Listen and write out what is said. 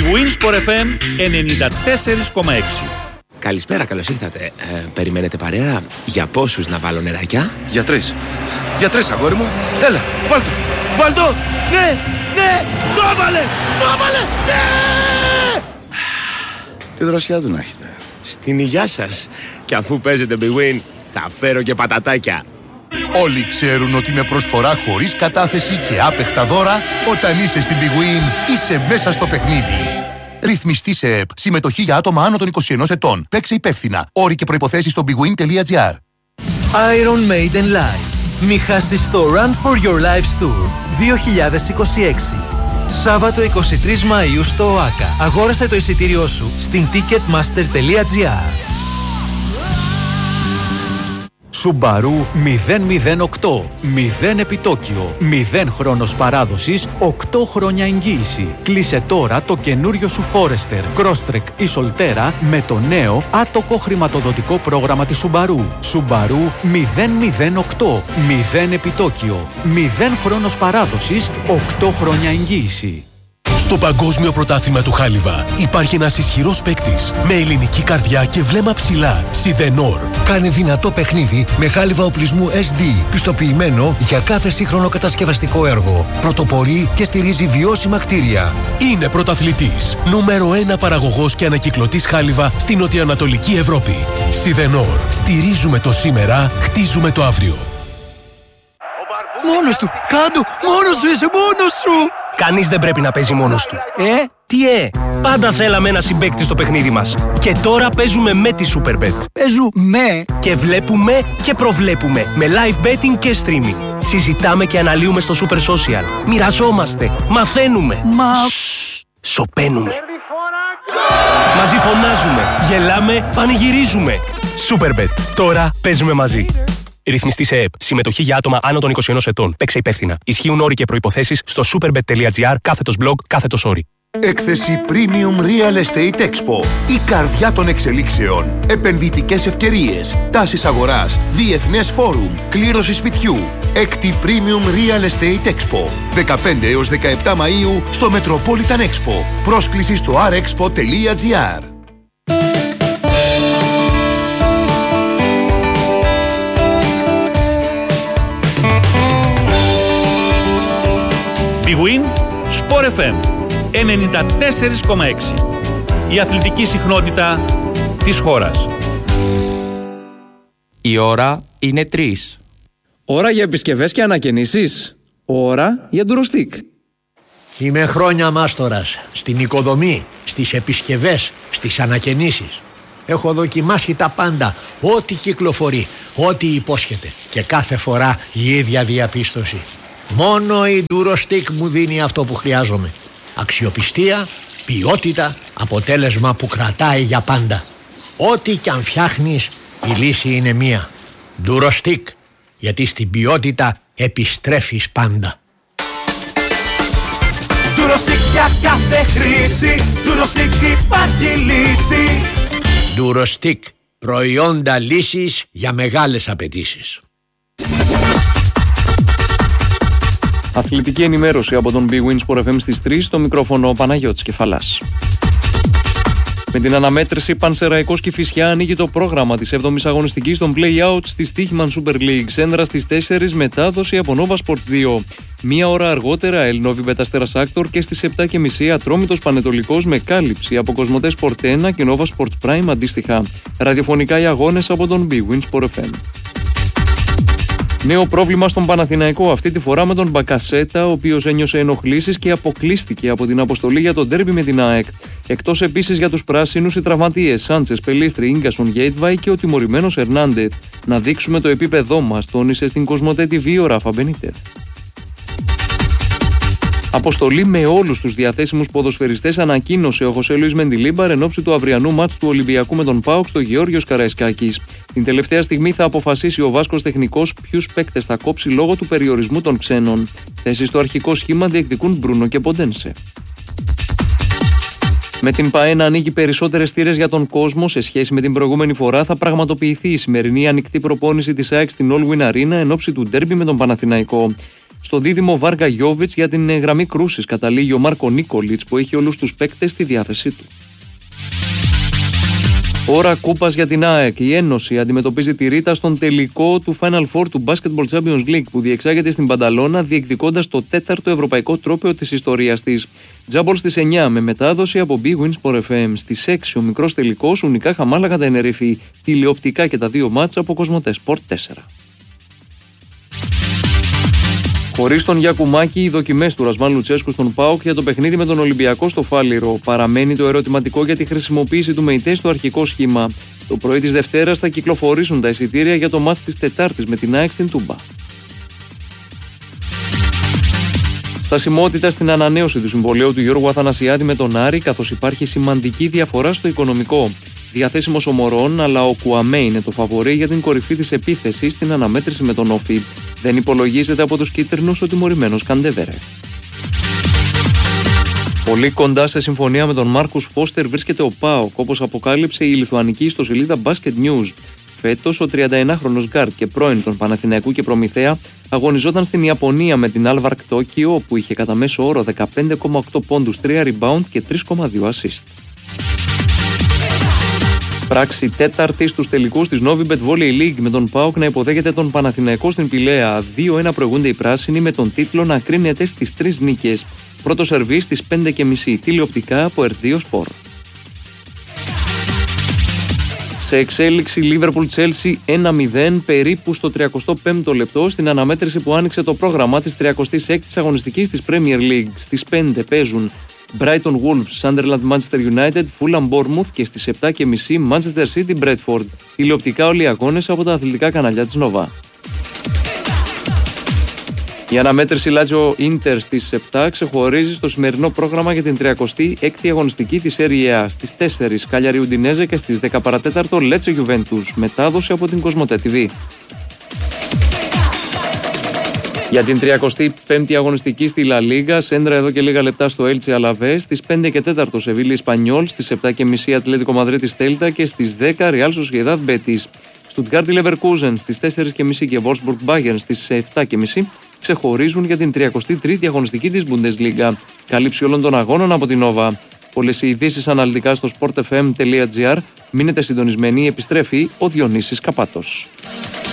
Winsport FM 94,6. Καλησπέρα, καλώς ήρθατε. Περιμένετε παρέα? Για πόσους να βάλω νεράκια? Για τρεις. Για τρεις, αγόρι μου. Έλα, βάλτο. Βάλτο. Ναι, ναι. Το έβαλε. Το έβαλε. Ναι. Τι δροσιά του να έχετε. Στην υγειά σας. Και αφού παίζετε Big Win, θα φέρω και πατατάκια. Όλοι ξέρουν ότι με προσφορά χωρίς κατάθεση και άπεχτα δώρα, όταν είσαι στην Big Win, είσαι μέσα στο παιχνίδι. Ρυθμιστή σε ΕΠ. Συμμετοχή για άτομα άνω των 21 ετών. Παίξε υπεύθυνα. Όροι και προϋποθέσεις στο bigwin.gr. Iron Maiden Live. Μη χάσεις το Run for Your Lives Tour 2026. Σάββατο 23 Μαΐου στο ΟΑΚΑ. Αγόρασε το εισιτήριό σου στην ticketmaster.gr. Subaru 008. 0 επιτόκιο. 0 χρόνος παράδοσης. 8 χρόνια εγγύηση. Κλείσε τώρα το καινούριο σου Forester, Crosstrek ή Solterra με το νέο άτοκο χρηματοδοτικό πρόγραμμα της Subaru. Subaru 008. 0 επιτόκιο. 0 χρόνος παράδοσης. 8 χρόνια εγγύηση. Στο Παγκόσμιο Πρωτάθλημα του Χάλιβα υπάρχει ένας ισχυρός παίκτης με ελληνική καρδιά και βλέμμα ψηλά. Σιδενόρ. Κάνει δυνατό παιχνίδι με χάλιβα οπλισμού SD, πιστοποιημένο για κάθε σύγχρονο κατασκευαστικό έργο. Πρωτοπορεί και στηρίζει βιώσιμα κτίρια. Είναι πρωταθλητής. Νούμερο 1 παραγωγός και ανακυκλωτής χάλιβα στην νοτιοανατολική Ευρώπη. Σιδενόρ. Στηρίζουμε το σήμερα, χτίζουμε το αύριο. Μόνος του! Κάντο! Μόνος σου είσαι! Μόνος σου! Κανείς δεν πρέπει να παίζει μόνος του. Τι Πάντα θέλαμε ένα συμπαίκτη στο παιχνίδι μας. Και τώρα παίζουμε με τη Superbet. Παίζουμε! Και βλέπουμε και προβλέπουμε. Με live betting και streaming. Συζητάμε και αναλύουμε στο Super Social. Μοιραζόμαστε. Μαθαίνουμε. Σωπαίνουμε. Μαζί φωνάζουμε. Γελάμε. Πανηγυρίζουμε. Superbet. Τώρα παίζουμε μαζί. Ρυθμιστή σε ΕΠ. Συμμετοχή για άτομα άνω των 21 ετών. Παίξε υπεύθυνα. Ισχύουν όροι και προϋποθέσεις στο superbet.gr/blog/όροι. Έκθεση Premium Real Estate Expo. Η καρδιά των εξελίξεων. Επενδυτικές ευκαιρίες. Τάσεις αγοράς. Διεθνές φόρουμ. Κλήρωση σπιτιού. Έκτη Premium Real Estate Expo. 15 έως 17 Μαΐου στο Metropolitan Expo. Πρόσκληση στο rexpo.gr. Big Win Sport FM 94,6. Η αθλητική συχνότητα της χώρας. Η ώρα είναι 3. Ώρα για επισκευές και ανακαινήσεις. Ώρα για ντουροστικ. Είμαι χρόνια μάστορας στην οικοδομή, στις επισκευές, στις ανακαινήσεις. Έχω δοκιμάσει τα πάντα, ό,τι κυκλοφορεί, ό,τι υπόσχεται. Και κάθε φορά η ίδια διαπίστωση. Μόνο η ντουροστικ μου δίνει αυτό που χρειάζομαι. Αξιοπιστία, ποιότητα, αποτέλεσμα που κρατάει για πάντα. Ό,τι κι αν φτιάχνεις, η λύση είναι μία. ντουροστικ, γιατί στην ποιότητα επιστρέφεις πάντα. ντουροστικ για κάθε χρήση, ντουροστικ υπάρχει λύση. ντουροστικ, προϊόντα λύσης για μεγάλες απαιτήσεις. Αθλητική ενημέρωση από τον Big Win Sport FM στις 3, στο μικρόφωνο ο Παναγιώτης Κεφαλάς. Με την αναμέτρηση Πανσεραϊκός Κηφισιά ανοίγει το πρόγραμμα της 7ης αγωνιστικής των play-out στη Stoichman Super League. Σέντρα στις 4, μετάδοση από Nova Sports 2. Μία ώρα αργότερα Ελνόβι Μπεταστέρας Άκτορ και στις 7.30 Ατρόμητος Πανετολικός με κάλυψη από Κοσμοτέ Sport 1 και Nova Sports Prime αντίστοιχα. Ραδιοφωνικά οι αγώνες από τον Big Win Sport FM. Νέο πρόβλημα στον Παναθηναϊκό, αυτή τη φορά με τον Μπακασέτα, ο οποίος ένιωσε ενοχλήσεις και αποκλείστηκε από την αποστολή για τον ντέρμπι με την ΑΕΚ. Εκτός επίσης για τους πράσινους οι τραυματίες Σάντσες, Πελίστρη, Ίγκασον, Γέιτβαϊ και ο τιμωρημένος Ερνάντε. Να δείξουμε το επίπεδό μας, τόνισε στην Κοσμοτέ TV ο Ράφα Μπενίτεθ. Αποστολή με όλους τους διαθέσιμους ποδοσφαιριστές ανακοίνωσε ο Χωσέ Λουίς Μεντιλίμπαρ εν ώψη του αυριανού μάτς του Ολυμπιακού με τον ΠΑΟΚ στο Γεώργιος Καραϊσκάκης. Την τελευταία στιγμή θα αποφασίσει ο Βάσκος τεχνικός ποιους παίκτες θα κόψει λόγω του περιορισμού των ξένων. Θέσεις στο αρχικό σχήμα διεκδικούν Μπρούνο και Ποντένσε. Με την ΠΑΕ να ανοίγει περισσότερες θύρες για τον κόσμο σε σχέση με την προηγούμενη φορά, θα πραγματοποιηθεί η σημερινή ανοιχτή προπόνηση της ΑΕΚ στην All Win Arena εν ώψη του ντέρμπι με τον Παναθηναϊκό. Στο δίδυμο Βάργα Γιόβιτς για την γραμμή κρούσης καταλήγει ο Μάρκο Νίκολιτς που έχει όλους τους παίκτες στη διάθεσή του. Ώρα κούπας για την ΑΕΚ. Η Ένωση αντιμετωπίζει τη Ρίτα στον τελικό του Final Four του Basketball Champions League που διεξάγεται στην Πανταλώνα διεκδικώντας το 4ο ευρωπαϊκό τρόπαιο της ιστορίας της. Τζάμπολ στις 9 με μετάδοση από Big Win Sport FM. Στις 6 ο μικρός τελικός Ουνικά Χαμάλαγα Τενερίφη. Τηλεοπτικά και τα δύο μάτσα από Κοσμοτέ Sport 4. Χωρίς τον Γιακουμάκη, οι δοκιμές του Ρασμάν Λουτσέσκου στον ΠΑΟΚ για το παιχνίδι με τον Ολυμπιακό στο Φάληρο. Παραμένει το ερωτηματικό για τη χρησιμοποίηση του Μεϊτέ στο αρχικό σχήμα. Το πρωί της Δευτέρας θα κυκλοφορήσουν τα εισιτήρια για το μάτς της Τετάρτης με την ΑΕΚ στην Τούμπα. Στασιμότητα στην ανανέωση του συμβολαίου του Γιώργου Αθανασιάδη με τον Άρη, καθώς υπάρχει σημαντική διαφορά στο οικονομικό. Διαθέσιμος ο Μωρόν, αλλά ο Κουαμέ είναι το φαβορί για την κορυφή της επίθεσης στην αναμέτρηση με τον Όφη. Δεν υπολογίζεται από τους κίτρινους ο τιμωρημένος Καντεβέρε. Πολύ κοντά σε συμφωνία με τον Μάρκους Φώστερ βρίσκεται ο ΠΑΟΚ, όπως αποκάλυψε η λιθουανική ιστοσελίδα Basket News. Φέτος ο 31χρονος γκάρτ και πρώην των Παναθηναϊκού και Προμηθέα αγωνιζόταν στην Ιαπωνία με την Alvark Tokyo, όπου είχε κατά μέσο όρο 15,8 πόντους, 3 rebound και 3,2 assist. Πράξη τέταρτη στους τελικούς της Novibet Volley League με τον ΠΑΟΚ να υποδέχεται τον Παναθηναϊκό στην Πηλαία. 2-1 προηγούνται οι πράσινοι με τον τίτλο να κρίνεται στις 3 νίκες. Πρώτο σερβί στις 5.30 τηλεοπτικά από R2 Sport. Σε εξέλιξη Liverpool Chelsea 1-0 περίπου στο 35ο λεπτό στην αναμέτρηση που άνοιξε το πρόγραμμα της 36ης αγωνιστικής της Premier League. Στις 5 παίζουν Brighton Wolves, Sunderland Manchester United, Fulham Bournemouth και στις 7.30 Manchester City Bradford. Τηλεοπτικά όλοι οι αγώνες από τα αθλητικά καναλιά της Nova. Η αναμέτρηση Lazio Inter στις 7 ξεχωρίζει στο σημερινό πρόγραμμα για την 36η αγωνιστική της Serie A. Στις 4 Cagliari Udinese και στις 10 παρατέταρτο Lecce Juventus. Μετάδοση από την Κοσμοτέ TV. Για την 35η αγωνιστική στη La Liga, σέντρα εδώ και λίγα λεπτά στο Elche Alaves, στις 5 και 4 Σεβίλη Ισπανιόλ, στις 7.30 Ατλέτικο Μαδρίτης Τέλτα και στις 10 Real Sociedad Betis. Στουτγκάρτι Leverkusen στις 4.30 και Wolfsburg Bayern στις 7.30 ξεχωρίζουν για την 33η αγωνιστική της Bundesliga. Κάλυψη όλων των αγώνων από την Nova. Όλες οι ειδήσεις αναλυτικά στο sportfm.gr. Μείνετε συντονισμένοι, επιστρέφει ο Διονύσης Καπάτος.